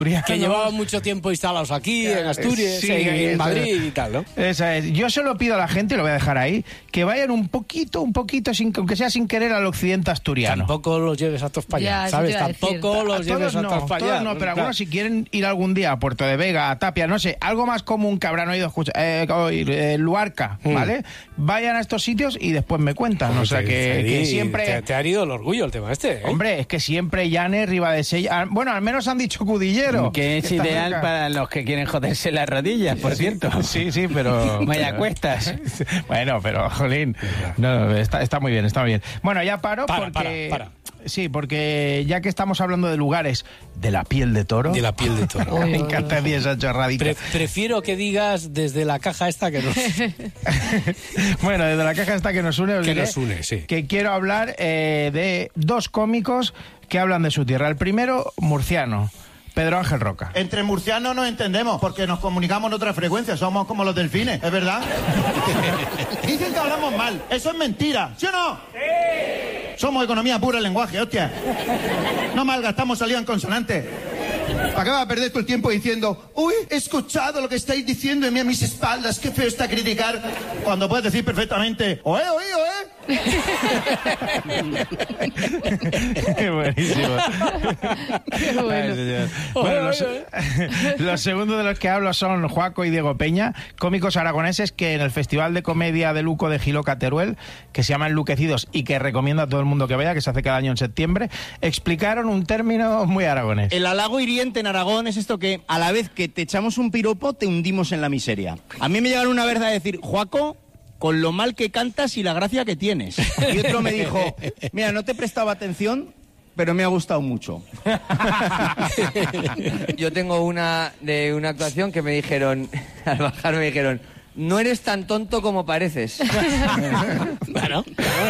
Que llevaban mucho tiempo instalados aquí, en Asturias, sí, en Madrid y tal, ¿no? Esa es. Yo solo pido a la gente, y lo voy a dejar ahí, que vayan un poquito, aunque sea sin querer, al occidente asturiano. Tampoco los lleves a todos para allá, ¿sabes? Tampoco los lleves a todos para allá. No, pero algunos si quieren ir algún día a Puerto de Vega, a Tapia, no sé, algo más común que habrán oído Luarca, ¿vale? Vayan a estos sitios y después me cuentan. O sea que siempre... Te ha herido el orgullo el tema este, ¿eh? Hombre, es que siempre Llanes, Ribadesella... Bueno, al menos han dicho Cudillero. Que es ideal para los que quieren joderse las rodillas, por cierto. Sí, pero... Vaya cuestas. Bueno, pero, jolín, no, está muy bien, está muy bien. Bueno, ya paro porque... Para. Sí, porque ya que estamos hablando de lugares de la piel de toro... De la piel de toro. Me encanta esa chorradita. Prefiero que digas desde la caja esta que nos... Bueno, desde la caja esta que nos une... nos une, sí. Que quiero hablar de dos cómicos que hablan de su tierra. El primero, murciano. Pedro Ángel Roca. Entre murcianos nos entendemos, porque nos comunicamos en otra frecuencia, somos como los delfines, ¿es verdad? Dicen que hablamos mal, eso es mentira, ¿sí o no? ¡Sí! Somos economía pura el lenguaje, hostia. No malgastamos saliva en consonante. ¿Para qué va a perder todo el tiempo diciendo, uy, he escuchado lo que estáis diciendo a mis espaldas, qué feo está criticar, cuando puedes decir perfectamente, oe? Buenísimo. Qué bueno. Bueno, los segundos de los que hablo son Juaco y Diego Peña, cómicos aragoneses que en el Festival de Comedia de Luco de Giloca Teruel, que se llama Enluquecidos y que recomiendo a todo el mundo que vaya, que se hace cada año en septiembre, explicaron un término muy aragonés. El halago hiriente en Aragón es esto que a la vez que te echamos un piropo te hundimos en la miseria. A mí me llegaron una vez a decir, Juaco, con lo mal que cantas y la gracia que tienes. Y otro me dijo, mira, no te prestaba atención, pero me ha gustado mucho. Yo tengo una de una actuación que me dijeron, al bajar me dijeron, no eres tan tonto como pareces. Bueno,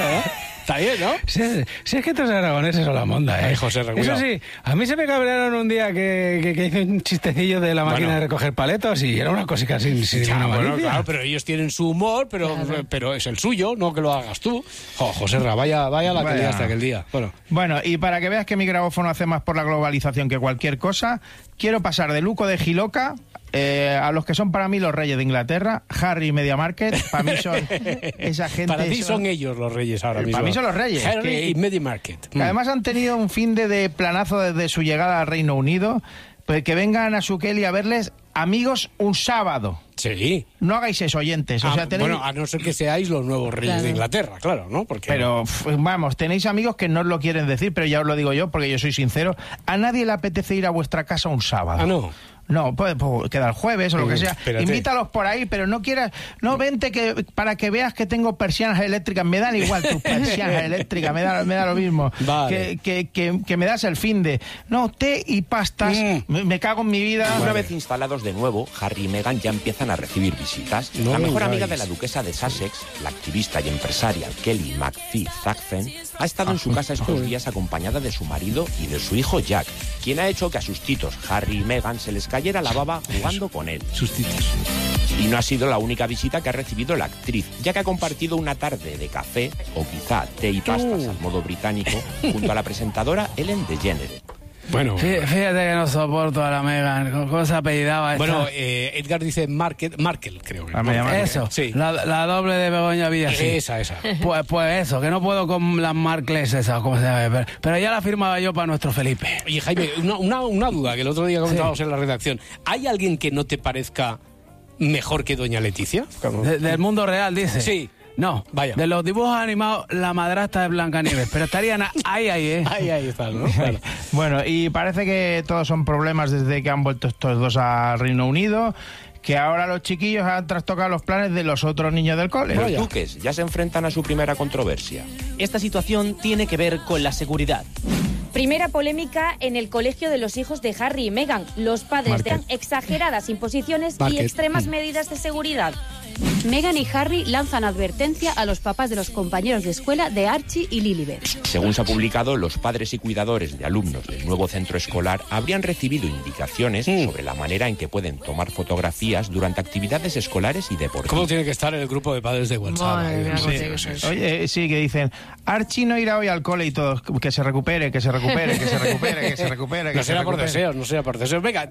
está bien, ¿no? Si es que estos aragoneses son la monda, ¿eh? Ay, José, eso sí, a mí se me cabrearon un día que hice un chistecillo de la máquina de recoger paletos y era una cosita sin ninguna malicia. Claro, pero ellos tienen su humor, pero es el suyo, no que lo hagas tú. José vaya la que liaste aquel día. Bueno, y para que veas que mi grabófono hace más por la globalización que cualquier cosa, quiero pasar de Luco de Giloca a los que son para mí los reyes de Inglaterra, Harry y Media Market. Para mí son esa gente. Para ti son ellos los reyes ahora mismo. Para mí son los reyes. Harry y Media Market. Que además han tenido un fin de planazo desde su llegada al Reino Unido. Pues que vengan a Suqueli a verles, amigos, un sábado. Sí. No hagáis eso, oyentes. O sea, tenéis... Bueno, a no ser que seáis los nuevos reyes de Inglaterra, claro, ¿no? Porque... Pero, vamos, tenéis amigos que no os lo quieren decir, pero ya os lo digo yo, porque yo soy sincero. A nadie le apetece ir a vuestra casa un sábado. Ah, no. No, pues queda el jueves o lo que sea. Espérate. Invítalos por ahí, pero no quieras... No, vente para que veas que tengo persianas eléctricas. Me dan igual tus persianas eléctricas, me da lo mismo. Vale. Que me das el fin de... No, té y pastas. Me cago en mi vida. Una vez instalados de nuevo, Harry y Meghan ya empiezan a recibir visitas. La mejor amiga de la duquesa de Sussex, la activista y empresaria Kelly McPhee Thakzen, ha estado en su casa estos días acompañada de su marido y de su hijo Jack, quien ha hecho que a sus titos Harry y Meghan se les cayera la baba jugando con él. Sus titos. Y no ha sido la única visita que ha recibido la actriz, ya que ha compartido una tarde de café, o quizá té y pastas al modo británico, junto a la presentadora Ellen DeGeneres. Bueno, fíjate que no soporto a la Meghan. ¿Cómo se apellidaba esta? Bueno, Edgar dice Markel, creo que. Eso, sí. La doble de Begoña Villasí. Esa. Pues eso, que no puedo con las Markles esas, ¿cómo se llama? Pero ya la firmaba yo para nuestro Felipe. Oye, Jaime, una duda que el otro día comentábamos en la redacción. ¿Hay alguien que no te parezca mejor que doña Leticia? Del mundo real, dice. Sí. No, vaya. De los dibujos animados, la madrastra de Blancanieves, pero estarían ahí, ¿eh? Ahí están, ¿no? Claro. Bueno, y parece que todos son problemas desde que han vuelto estos dos al Reino Unido, que ahora los chiquillos han trastocado los planes de los otros niños del cole. Los duques ya se enfrentan a su primera controversia. Esta situación tiene que ver con la seguridad. Primera polémica en el colegio de los hijos de Harry y Meghan. Los padres dan exageradas imposiciones y extremas medidas de seguridad. Meghan y Harry lanzan advertencia a los papás de los compañeros de escuela de Archie y Lilibet. Según se ha publicado, los padres y cuidadores de alumnos del nuevo centro escolar habrían recibido indicaciones sobre la manera en que pueden tomar fotografías durante actividades escolares y deportivas. ¿Cómo tiene que estar en el grupo de padres de WhatsApp? Madre mía, Sí. Oye, sí, que dicen, Archie no irá hoy al cole y todos, que se recupere, que se recupere, que se recupere, que se recupere. No será por deseos, no será por deseos. Venga,